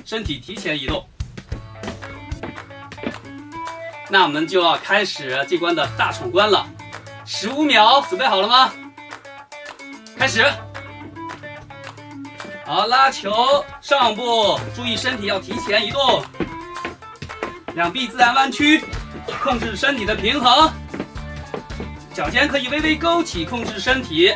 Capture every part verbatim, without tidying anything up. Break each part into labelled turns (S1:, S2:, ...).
S1: 身体提前移动。那我们就要开始这关的大闯关了。十五秒，准备好了吗？开始。好，拉球上步，注意身体要提前移动，两臂自然弯曲，控制身体的平衡，脚尖可以微微勾起，控制身体。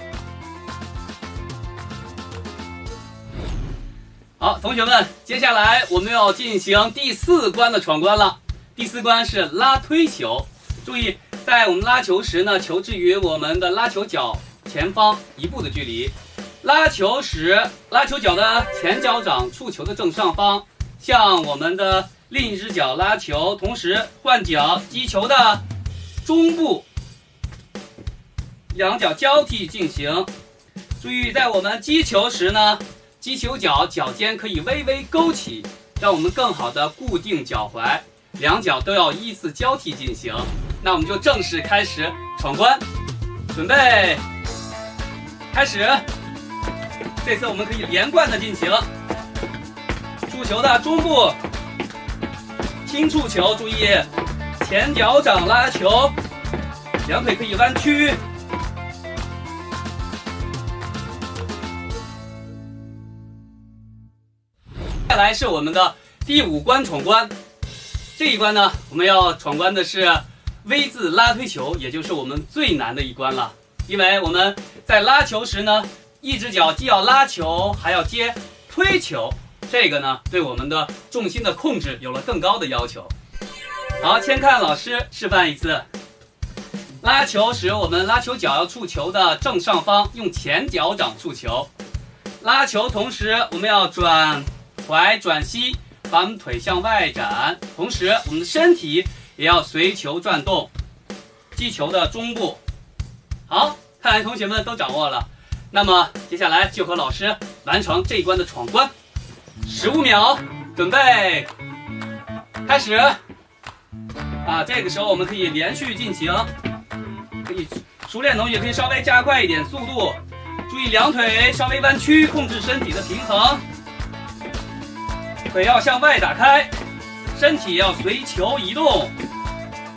S1: 好，同学们，接下来我们要进行第四关的闯关了。第四关是拉推球，注意，在我们拉球时呢，球置于我们的拉球脚前方一步的距离。拉球时，拉球脚的前脚掌触球的正上方，向我们的另一只脚拉球，同时换脚击球的中部，两脚交替进行。注意，在我们击球时呢，击球脚脚尖可以微微勾起，让我们更好的固定脚踝，两脚都要依次交替进行。那我们就正式开始闯关，准备，开始。这次我们可以连贯的进行，触球的中部，轻触球，注意前脚掌拉球，两腿可以弯曲。接下来是我们的第五关闯关，这一关呢，我们要闯关的是 V 字拉推球，也就是我们最难的一关了，因为我们在拉球时呢，一只脚既要拉球，还要接推球，这个呢对我们的重心的控制有了更高的要求。好，先看老师示范一次。拉球时，我们拉球脚要触球的正上方，用前脚掌触球。拉球同时，我们要转踝转膝，把我们腿向外展，同时我们的身体也要随球转动。击球的中部。好，看来同学们都掌握了。那么接下来就和老师完成这一关的闯关。十五秒，准备，开始。啊，这个时候我们可以连续进行，可以熟练同学可以稍微加快一点速度，注意两腿稍微弯曲，控制身体的平衡，腿要向外打开，身体要随球移动。